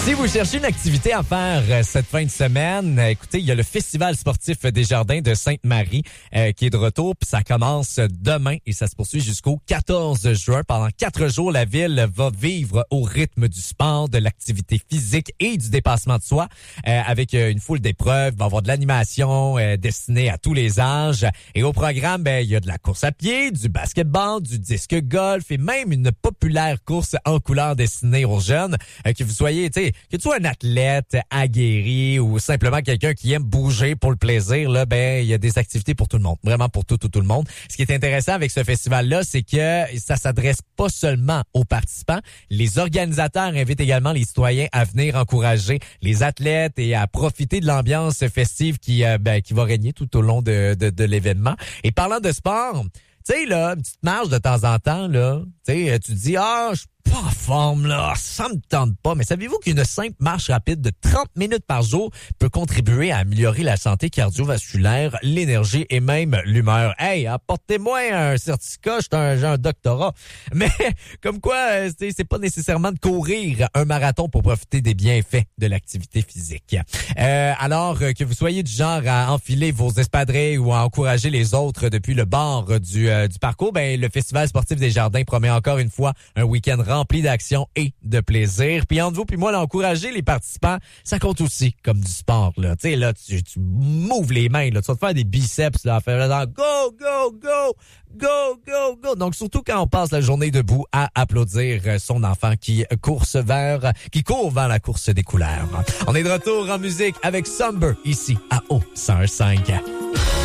Si vous cherchez une activité à faire cette fin de semaine, écoutez, il y a le Festival sportif des Jardins de Sainte-Marie qui est de retour. Puis ça commence demain et ça se poursuit jusqu'au 14 juin. Pendant 4 jours, la ville va vivre au rythme du sport, de l'activité physique et du dépassement de soi avec une foule d'épreuves. Il va y avoir de l'animation destinée à tous les âges. Et au programme, il y a de la course à pied, du basketball, du disque golf et même une populaire course en couleur destinée aux jeunes. Que vous soyez, tu sais, que tu sois un athlète aguerri ou simplement quelqu'un qui aime bouger pour le plaisir, là, il y a des activités pour tout le monde. Vraiment pour tout le monde. Ce qui est intéressant avec ce festival-là, c'est que ça s'adresse pas seulement aux participants. Les organisateurs invitent également les citoyens à venir encourager les athlètes et à profiter de l'ambiance festive qui va régner tout au long de l'événement. Et parlant de sport, tu sais, là, une petite marche de temps en temps, là, tu sais, tu te dis, je suis pas en forme, là, ça me tente pas. Mais saviez-vous qu'une simple marche rapide de 30 minutes par jour peut contribuer à améliorer la santé cardiovasculaire, l'énergie et même l'humeur? Hey, apportez-moi un certificat, j'ai un doctorat. Mais comme quoi, c'est pas nécessairement de courir un marathon pour profiter des bienfaits de l'activité physique. Alors que vous soyez du genre à enfiler vos espadrilles ou à encourager les autres depuis le bord du parcours, le Festival sportif des Jardins promet encore une fois un week-end rempli d'action et de plaisir. Puis entre vous puis moi, encourager les participants, ça compte aussi comme du sport. Tu sais, là, tu mouves les mains, là, tu vas te faire des biceps, là, faire là, go, go, go, go, go, go. Donc, surtout quand on passe la journée debout à applaudir son enfant qui court vers la course des couleurs. On est de retour en musique avec Somber, ici, à O 101.5.